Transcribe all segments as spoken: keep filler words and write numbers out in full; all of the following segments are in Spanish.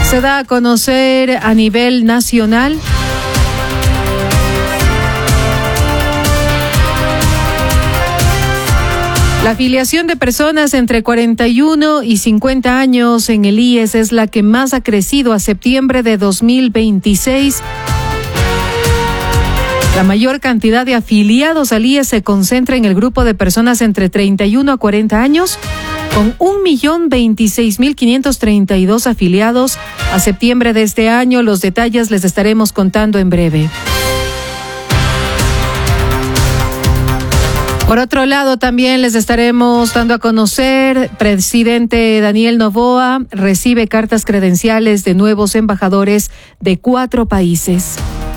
Se da a conocer a nivel nacional la afiliación de personas entre cuarenta y uno y cincuenta años en el I E S es la que más ha crecido a septiembre de dos mil veintiséis. La mayor cantidad de afiliados al I E S se concentra en el grupo de personas entre treinta y uno a cuarenta años, con un millón veintiséis mil quinientos treinta y dos afiliados a septiembre de este año. Los detalles les estaremos contando en breve. Por otro lado, también les estaremos dando a conocer, presidente Daniel Noboa recibe cartas credenciales de nuevos embajadores de cuatro países.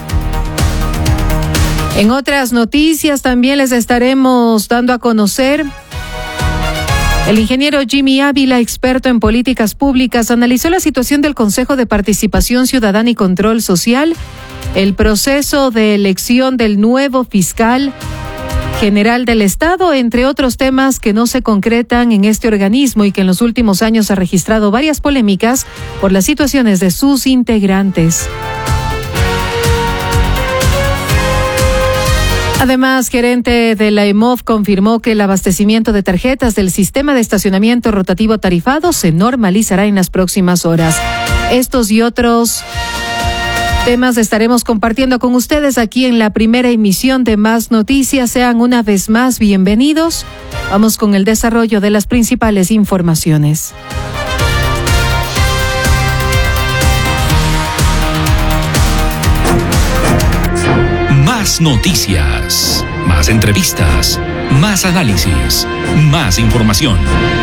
En otras noticias también les estaremos dando a conocer, el ingeniero Jimmy Ávila, experto en políticas públicas, analizó la situación del Consejo de Participación Ciudadana y Control Social, el proceso de elección del nuevo fiscal general del Estado, entre otros temas que no se concretan en este organismo y que en los últimos años ha registrado varias polémicas por las situaciones de sus integrantes. Además, gerente de la E M O F confirmó que el abastecimiento de tarjetas del sistema de estacionamiento rotativo tarifado se normalizará en las próximas horas. Estos y otros temas estaremos compartiendo con ustedes aquí en la primera emisión de Más Noticias. Sean una vez más bienvenidos. Vamos con el desarrollo de las principales informaciones. Más noticias, más entrevistas, más análisis, más información.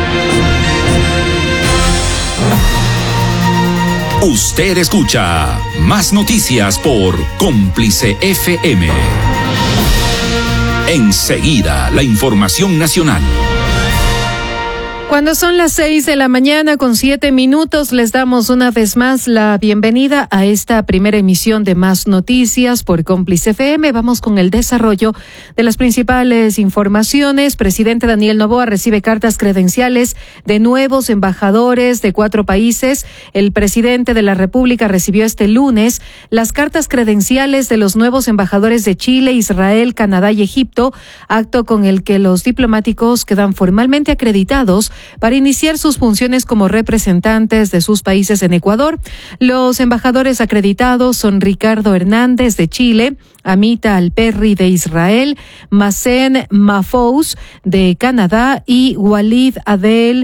Usted escucha Más Noticias por Cómplice F M. Enseguida, la información nacional. Cuando son las seis de la mañana con siete minutos, les damos una vez más la bienvenida a esta primera emisión de Más Noticias por Cómplice F M. Vamos con el desarrollo de las principales informaciones. Presidente Daniel Noboa recibe cartas credenciales de nuevos embajadores de cuatro países. El presidente de la República recibió este lunes las cartas credenciales de los nuevos embajadores de Chile, Israel, Canadá y Egipto, acto con el que los diplomáticos quedan formalmente acreditados para iniciar sus funciones como representantes de sus países en Ecuador. Los embajadores acreditados son Ricardo Hernández de Chile, Amita Alperri de Israel, Mazen Mahfouz de Canadá y Walid Adel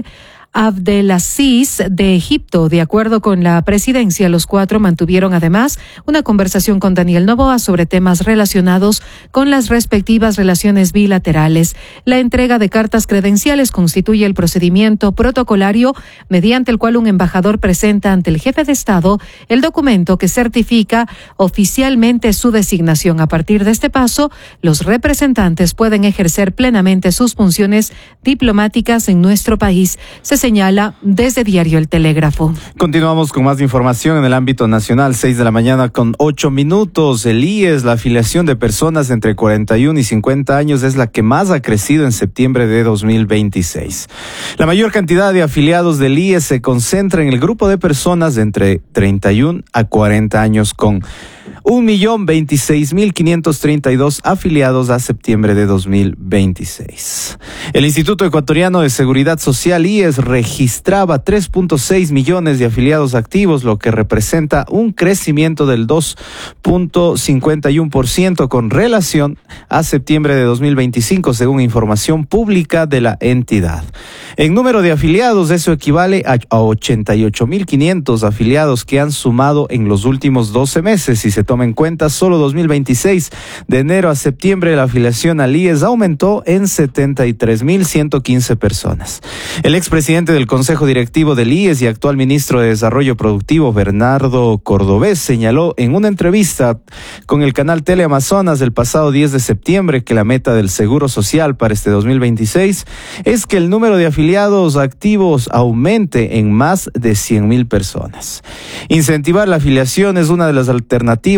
Abdelaziz de Egipto. De acuerdo con la presidencia, los cuatro mantuvieron además una conversación con Daniel Noboa sobre temas relacionados con las respectivas relaciones bilaterales. La entrega de cartas credenciales constituye el procedimiento protocolario mediante el cual un embajador presenta ante el jefe de Estado el documento que certifica oficialmente su designación. A partir de este paso, los representantes pueden ejercer plenamente sus funciones diplomáticas en nuestro país. Se señala desde Diario El Telégrafo. Continuamos con más información en el ámbito nacional, seis de la mañana con ocho minutos. El I E S, la afiliación de personas entre cuarenta y uno y cincuenta años, es la que más ha crecido en septiembre de dos mil veintiséis. La mayor cantidad de afiliados del I E S se concentra en el grupo de personas de entre treinta y uno a cuarenta años, con un millón veintiséis mil quinientos treinta y dos afiliados a septiembre de dos mil veintiséis. El Instituto Ecuatoriano de Seguridad Social, I E S, registraba tres punto seis millones de afiliados activos, lo que representa un crecimiento del dos punto cincuenta y uno por ciento con relación a septiembre de dos mil veinticinco, según información pública de la entidad. En número de afiliados, eso equivale a ochenta y ocho mil quinientos afiliados que han sumado en los últimos doce meses. Si se toma en cuenta solo dos mil veintiséis, de enero a septiembre, la afiliación al I E S aumentó en setenta y tres mil ciento quince personas. El expresidente del Consejo Directivo del I E S y actual ministro de Desarrollo Productivo, Bernardo Cordobés, señaló en una entrevista con el canal Teleamazonas el pasado diez de septiembre que la meta del Seguro Social para este dos mil veintiséis es que el número de afiliados activos aumente en más de cien mil personas. Incentivar la afiliación es una de las alternativas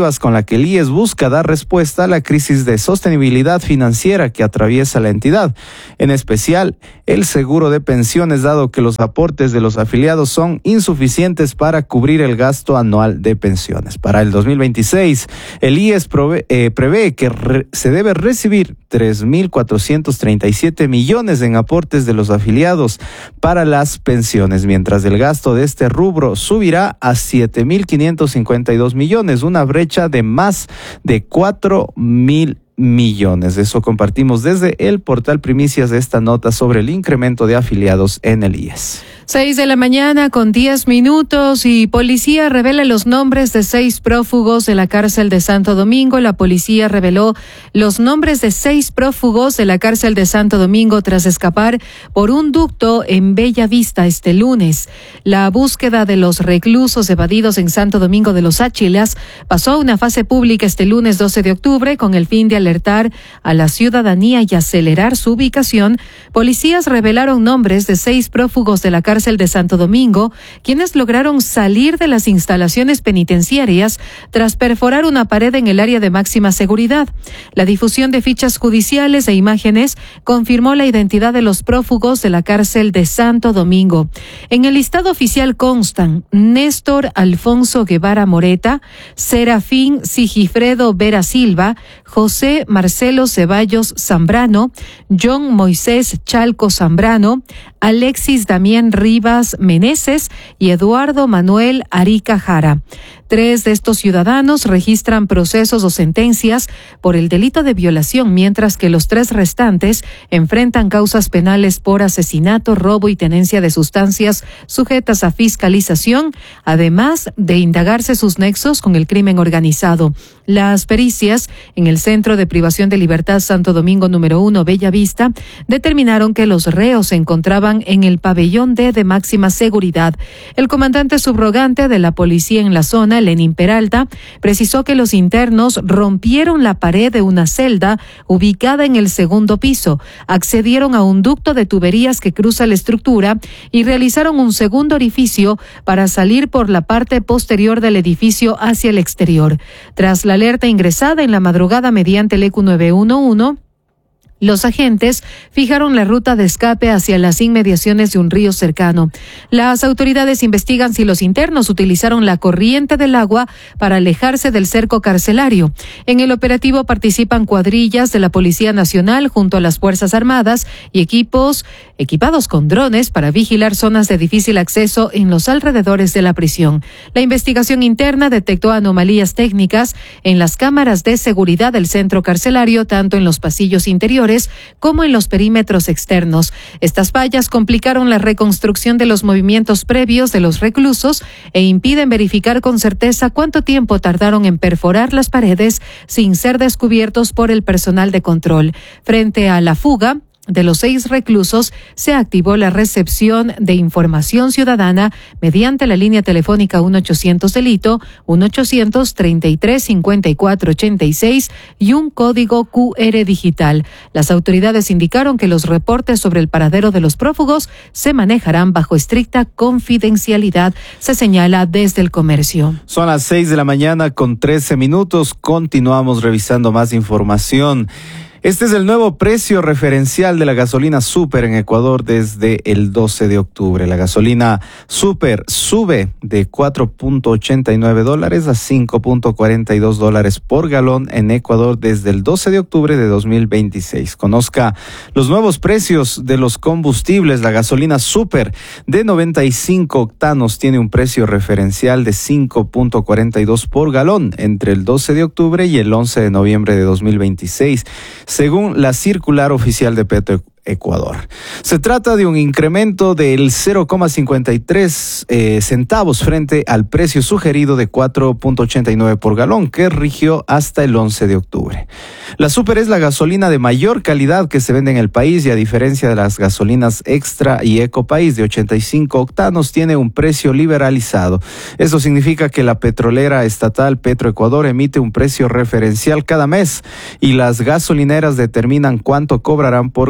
iniciativas con la que el I E S busca dar respuesta a la crisis de sostenibilidad financiera que atraviesa la entidad, en especial el seguro de pensiones, dado que los aportes de los afiliados son insuficientes para cubrir el gasto anual de pensiones. Para el dos mil veintiséis, el I E S prove, eh, prevé que re, se debe recibir tres mil cuatrocientos treinta y siete millones en aportes de los afiliados para las pensiones, mientras el gasto de este rubro subirá a siete mil quinientos cincuenta y dos millones, una brecha de más de cuatro mil millones. Eso compartimos desde el portal Primicias de esta nota sobre el incremento de afiliados en el I E S. Seis de la mañana con diez minutos y policía revela los nombres de seis prófugos de la cárcel de Santo Domingo. La policía reveló los nombres de seis prófugos de la cárcel de Santo Domingo tras escapar por un ducto en Bella Vista este lunes. La búsqueda de los reclusos evadidos en Santo Domingo de los Áchilas pasó a una fase pública este lunes doce de octubre con el fin de alertar a la ciudadanía y acelerar su ubicación. Policías revelaron nombres de seis prófugos de la cárcel de Santo Domingo, quienes lograron salir de las instalaciones penitenciarias tras perforar una pared en el área de máxima seguridad. La difusión de fichas judiciales e imágenes confirmó la identidad de los prófugos de la cárcel de Santo Domingo. En el listado oficial constan Néstor Alfonso Guevara Moreta, Serafín Sigifredo Vera Silva, José Marcelo Ceballos Zambrano, John Moisés Chalco Zambrano, Alexis Damián Rivas Meneses y Eduardo Manuel Arica Jara. Tres de estos ciudadanos registran procesos o sentencias por el delito de violación, mientras que los tres restantes enfrentan causas penales por asesinato, robo y tenencia de sustancias sujetas a fiscalización, además de indagarse sus nexos con el crimen organizado. Las pericias en el Centro de Privación de Libertad Santo Domingo número uno, Bella Vista, determinaron que los reos se encontraban en el pabellón D de máxima seguridad. El comandante subrogante de la policía en la zona, Lenín Peralta, precisó que los internos rompieron la pared de una celda ubicada en el segundo piso, accedieron a un ducto de tuberías que cruza la estructura y realizaron un segundo orificio para salir por la parte posterior del edificio hacia el exterior. Tras la alerta ingresada en la madrugada mediante el E Q nueve uno uno, los agentes fijaron la ruta de escape hacia las inmediaciones de un río cercano. Las autoridades investigan si los internos utilizaron la corriente del agua para alejarse del cerco carcelario. En el operativo participan cuadrillas de la Policía Nacional junto a las Fuerzas Armadas y equipos equipados con drones para vigilar zonas de difícil acceso en los alrededores de la prisión. La investigación interna detectó anomalías técnicas en las cámaras de seguridad del centro carcelario, tanto en los pasillos interiores como en los perímetros externos. Estas fallas complicaron la reconstrucción de los movimientos previos de los reclusos e impiden verificar con certeza cuánto tiempo tardaron en perforar las paredes sin ser descubiertos por el personal de control. Frente a la fuga de los seis reclusos, se activó la recepción de información ciudadana mediante la línea telefónica uno ochocientos delito, uno ochocientos treinta y tres cincuenta y cuatro ochenta y seis y un código Q R digital. Las autoridades indicaron que los reportes sobre el paradero de los prófugos se manejarán bajo estricta confidencialidad, se señala desde el comercio. Son las seis de la mañana con trece minutos. Continuamos revisando más información. Este es el nuevo precio referencial de la gasolina Super en Ecuador desde el doce de octubre. La gasolina Super sube de cuatro punto ochenta y nueve dólares a cinco punto cuarenta y dos dólares por galón en Ecuador desde el doce de octubre de dos mil veintiséis. Conozca los nuevos precios de los combustibles. La gasolina Super de noventa y cinco octanos tiene un precio referencial de cinco punto cuarenta y dos por galón entre el doce de octubre y el once de noviembre de dos mil veintiséis. Según la circular oficial de Petro Ecuador. Se trata de un incremento del cero coma cincuenta y tres eh, centavos frente al precio sugerido de cuatro punto ochenta y nueve por galón que rigió hasta el once de octubre. La Super es la gasolina de mayor calidad que se vende en el país y a diferencia de las gasolinas Extra y Eco País de ochenta y cinco octanos tiene un precio liberalizado. Esto significa que la petrolera estatal Petroecuador emite un precio referencial cada mes y las gasolineras determinan cuánto cobrarán por galón al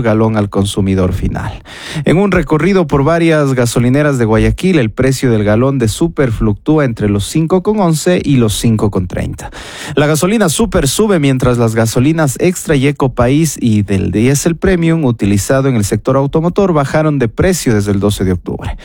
al consumidor final. En un recorrido por varias gasolineras de Guayaquil, el precio del galón de Super fluctúa entre los cinco con once y los cinco con treinta. La gasolina Super sube mientras las gasolinas Extra y Ecopaís y del diésel Premium utilizado en el sector automotor bajaron de precio desde el doce de octubre.